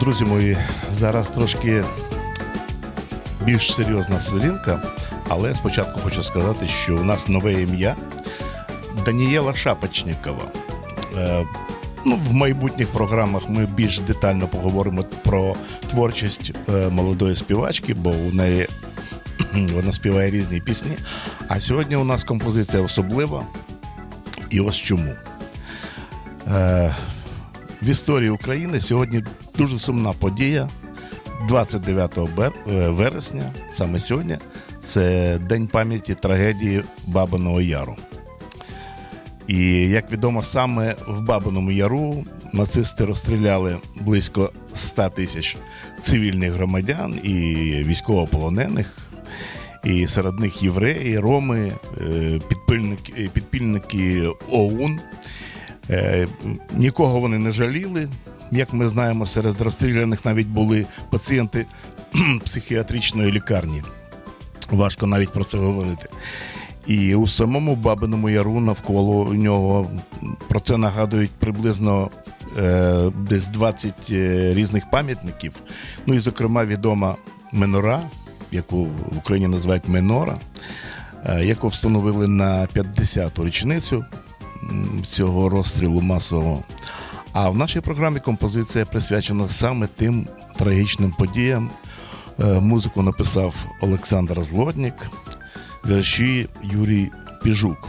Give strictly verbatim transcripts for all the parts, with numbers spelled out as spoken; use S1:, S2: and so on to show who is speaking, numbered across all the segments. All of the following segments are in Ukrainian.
S1: Друзі мої, зараз трошки більш серйозна сторінка, але спочатку хочу сказати, що у нас нове ім'я Данієла Шапочникова. Е, ну, в майбутніх програмах ми більш детально поговоримо про творчість е, молодої співачки, бо у неї вона співає різні пісні. А сьогодні у нас композиція особлива. І ось чому. Е, в історії України сьогодні дуже сумна подія. двадцять дев'ятого вересня, саме сьогодні, це День пам'яті трагедії Бабиного Яру. І, як відомо, саме в Бабиному Яру нацисти розстріляли близько ста тисяч цивільних громадян і військовополонених, і серед них євреї, роми, підпільники, підпільники ОУН. Нікого вони не жаліли. Як ми знаємо, серед розстріляних навіть були пацієнти психіатричної лікарні. Важко навіть про це говорити. І у самому Бабиному Яру навколо нього про це нагадують приблизно е, десь двадцять різних пам'ятників. Ну і, зокрема, відома Менора, яку в Україні називають Менора, е, яку встановили на п'ятдесяту річницю цього розстрілу масового. А в нашій програмі композиція присвячена саме тим трагічним подіям. Музику написав Олександр Злотник, вірші Юрій Піжук.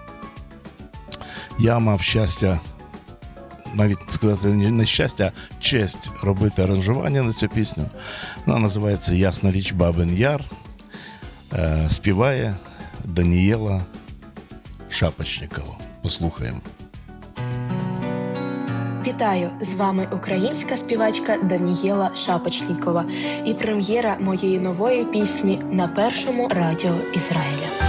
S1: Я мав щастя, навіть сказати не щастя, а честь робити аранжування на цю пісню. Вона називається «Ясна річ Бабин Яр». Співає Данієла Шапочникова. Послухаємо.
S2: Вітаю! З вами українська співачка Данієла Шапочникова і прем'єра моєї нової пісні на першому радіо Ізраїля.